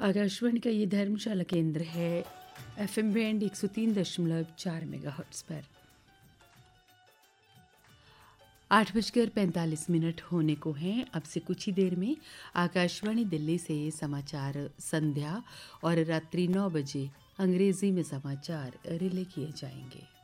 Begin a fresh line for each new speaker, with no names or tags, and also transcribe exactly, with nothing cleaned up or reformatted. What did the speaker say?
आकाशवाणी का ये धर्मशाला केंद्र है एफएम बैंड एक सौ तीन दशमलव चार मेगाहर्ट्ज़ पर। आठ बजकर पैंतालीस मिनट होने को हैं। अब से कुछ ही देर में आकाशवाणी दिल्ली से समाचार संध्या और रात्रि नौ बजे अंग्रेजी में समाचार रिले किए जाएंगे।